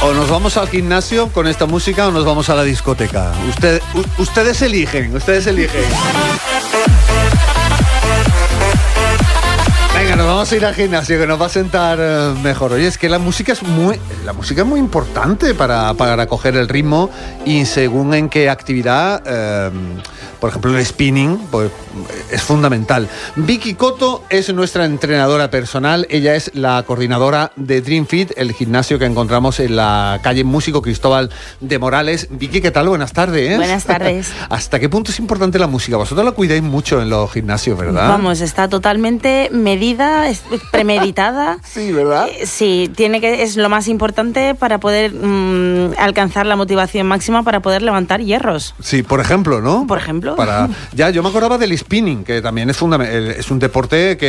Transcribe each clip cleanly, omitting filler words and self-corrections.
O nos vamos al gimnasio con esta música o nos vamos a la discoteca. Ustedes eligen. Venga, nos vamos a ir al gimnasio, que nos va a sentar mejor. Oye, es que la música es muy importante para coger el ritmo y según en qué actividad, por ejemplo el spinning, pues es fundamental. Vicky Coto es nuestra entrenadora personal. Ella es la coordinadora de Dream Fit, el gimnasio que encontramos en la calle Músico Cristóbal de Morales. Vicky, ¿qué tal? Buenas tardes. Buenas tardes. ¿Hasta qué punto es importante la música? Vosotros la cuidáis mucho en los gimnasios, ¿verdad? Vamos, está totalmente medida, premeditada. Sí, ¿verdad? Sí, es lo más importante para poder alcanzar la motivación máxima para poder levantar hierros. Sí, por ejemplo, ¿no? Por ejemplo. Ya, yo me acordaba del spinning, que también es un deporte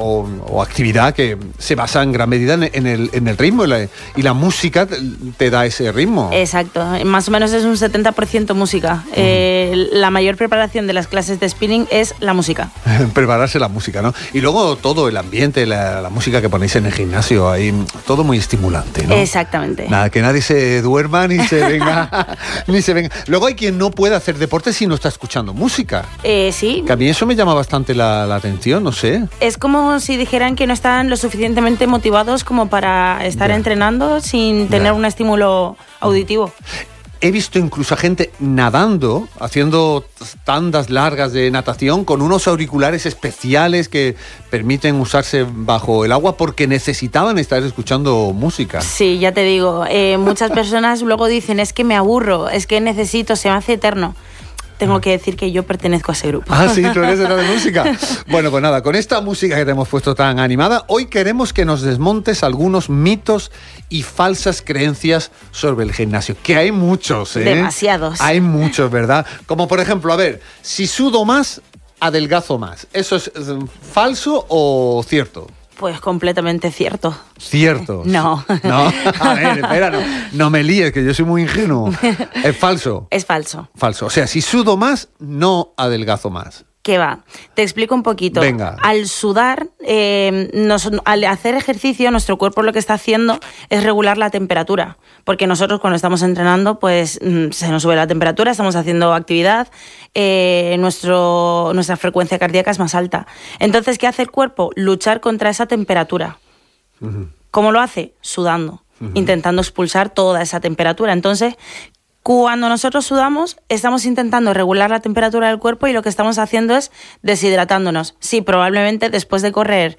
o actividad que se basa en gran medida en el ritmo y la música te da ese ritmo. Exacto, más o menos es un 70% música. La mayor preparación de las clases de spinning es la música. Prepararse la música, ¿no? Y luego todo el ambiente, la música que ponéis en el gimnasio, ahí todo muy estimulante, ¿no? Exactamente. Nada, que nadie se duerma ni se venga. Luego hay quien no puede hacer deporte si no está escuchando música. Sí. Que a mí eso me llama bastante la atención, no sé. Es como si dijeran que no están lo suficientemente motivados como para estar entrenando sin tener un estímulo auditivo. He visto incluso a gente nadando, haciendo tandas largas de natación con unos auriculares especiales que permiten usarse bajo el agua porque necesitaban estar escuchando música. Sí, ya te digo, muchas personas luego dicen, es que me aburro, es que necesito, se me hace eterno. Tengo que decir que yo pertenezco a ese grupo. Ah, sí, tú eres de la de música. Bueno, pues nada, con esta música que te hemos puesto tan animada, hoy queremos que nos desmontes algunos mitos y falsas creencias sobre el gimnasio, que hay muchos, ¿eh? Demasiados. Hay muchos, ¿verdad? Como por ejemplo, a ver, si sudo más, adelgazo más. ¿Eso es falso o cierto? Pues completamente cierto. ¿Cierto? No. No, a ver, espera, no me líes, que yo soy muy ingenuo. ¿Es falso? Es falso. Falso. O sea, si sudo más, no adelgazo más. ¿Qué va? Te explico un poquito. Venga. Al sudar, al hacer ejercicio, nuestro cuerpo lo que está haciendo es regular la temperatura. Porque nosotros cuando estamos entrenando, pues se nos sube la temperatura, estamos haciendo actividad, nuestra frecuencia cardíaca es más alta. Entonces, ¿qué hace el cuerpo? Luchar contra esa temperatura. Uh-huh. ¿Cómo lo hace? Sudando, intentando expulsar toda esa temperatura. Entonces, cuando nosotros sudamos, estamos intentando regular la temperatura del cuerpo y lo que estamos haciendo es deshidratándonos. Sí, probablemente después de correr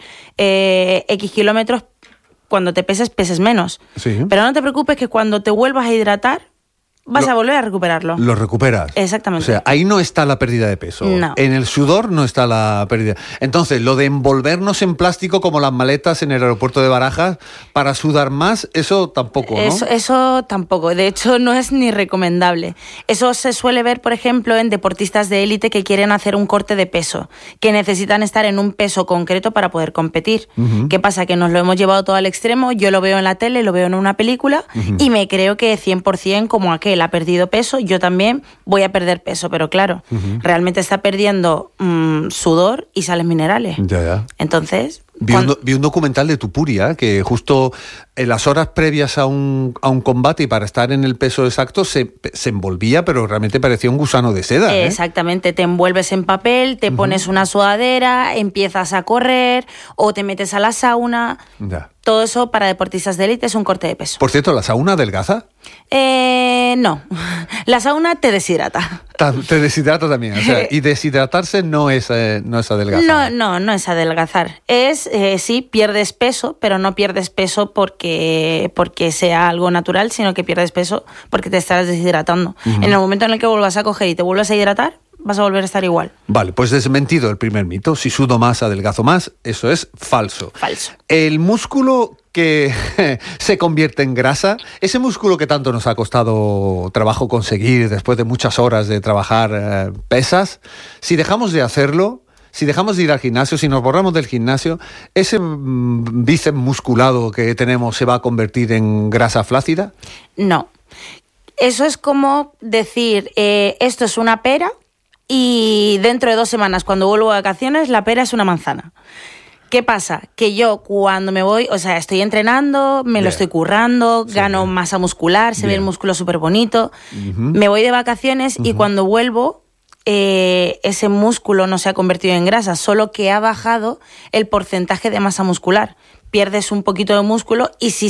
X kilómetros, cuando te peses menos. Sí. Pero no te preocupes que cuando te vuelvas a hidratar, vas a volver a recuperarlo. Lo recuperas. Exactamente. O sea, ahí no está la pérdida de peso. No. En el sudor no está la pérdida. Entonces, lo de envolvernos en plástico como las maletas en el aeropuerto de Barajas para sudar más, eso tampoco, ¿no? Eso tampoco. De hecho, no es ni recomendable. Eso se suele ver, por ejemplo, en deportistas de élite que quieren hacer un corte de peso, que necesitan estar en un peso concreto para poder competir. Uh-huh. ¿Qué pasa? Que nos lo hemos llevado todo al extremo. Yo lo veo en la tele, lo veo en una película y me creo que 100% como aquel ha perdido peso, yo también voy a perder peso, pero claro, realmente está perdiendo sudor y sales minerales. Ya. Entonces... Vi un documental de Tupuria que justo en las horas previas a un combate y para estar en el peso exacto se envolvía, pero realmente parecía un gusano de seda. Exactamente, te envuelves en papel, te pones una sudadera, empiezas a correr o te metes a la sauna. Ya. Todo eso para deportistas de élite es un corte de peso. Por cierto, ¿la sauna adelgaza? No. La sauna te deshidrata. Te deshidrata también. O sea, y deshidratarse no es adelgazar. No es adelgazar. Sí, pierdes peso, pero no pierdes peso porque sea algo natural, sino que pierdes peso porque te estás deshidratando. Uh-huh. En el momento en el que vuelvas a coger y te vuelvas a hidratar, vas a volver a estar igual. Vale, pues desmentido el primer mito. Si sudo más, adelgazo más. Eso es falso. Falso. El músculo que se convierte en grasa, ese músculo que tanto nos ha costado trabajo conseguir después de muchas horas de trabajar pesas, si dejamos de hacerlo, si dejamos de ir al gimnasio, si nos borramos del gimnasio, ese bíceps musculado que tenemos se va a convertir en grasa flácida. No. Eso es como decir, esto es una pera y dentro de 2 semanas, cuando vuelvo de vacaciones, la pera es una manzana. ¿Qué pasa? Que yo cuando me voy, o sea, estoy entrenando, me lo estoy currando, gano masa muscular, se ve el músculo súper bonito, me voy de vacaciones y cuando vuelvo, ese músculo no se ha convertido en grasa, solo que ha bajado el porcentaje de masa muscular. Pierdes un poquito de músculo y sí